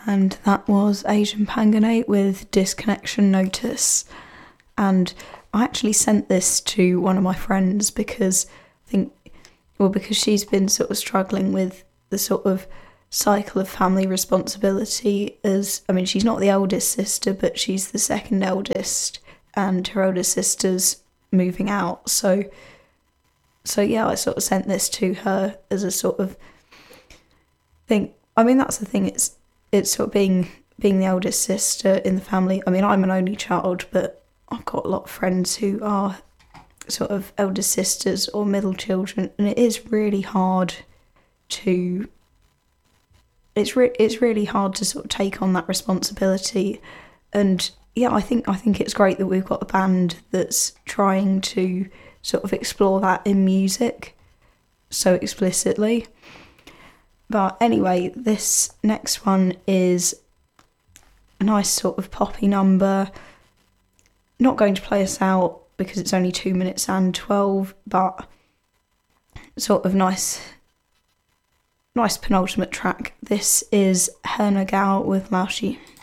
and that was Asian Panganate with Disconnection Notice. And I actually sent this to one of my friends because because she's been sort of struggling with the sort of cycle of family responsibility she's not the eldest sister, but she's the second eldest, and her older sister's moving out. So yeah, I sort of sent this to her as a sort of thing. I mean, that's the thing, it's sort of being the eldest sister in the family. I mean, I'm an only child, but I've got a lot of friends who are sort of eldest sisters or middle children, and it is really hard to it's really hard to sort of take on that responsibility. And yeah, I think it's great that we've got a band that's trying to sort of explore that in music so explicitly. But anyway, this next one is a nice sort of poppy number. Not going to play us out because it's only 2 minutes and 12, but sort of nice penultimate track. This is Hernagal with Laoshi.